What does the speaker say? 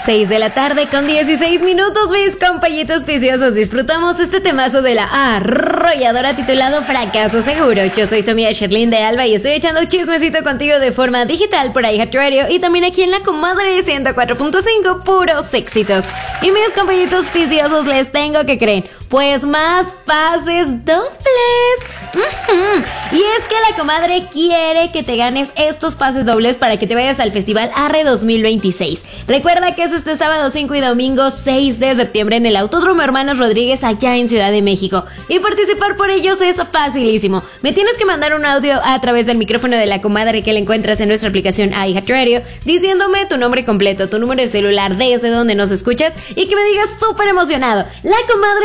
6 de la tarde con 16 minutos, mis compañitos preciosos. Disfrutamos este temazo de la arrolladora titulado Fracaso Seguro. Yo soy tu amiga Sherlyn de Alba y estoy echando chismecito contigo de forma digital por iHeartRadio y también aquí en la comadre 104.5, puros éxitos. Y mis compañitos preciosos, les tengo que creer, pues más pases dobles. Y es que la comadre quiere que te ganes estos pases dobles para que te vayas al Festival Arre 2026. Recuerda que es este sábado 5 y domingo 6 de septiembre en el Autódromo Hermanos Rodríguez allá en Ciudad de México. Y participar por ellos es facilísimo. Me tienes que mandar un audio a través del micrófono de la comadre que la encuentras en nuestra aplicación iHeartRadio, diciéndome tu nombre completo, tu número de celular, desde donde nos escuchas y que me digas súper emocionado: la comadre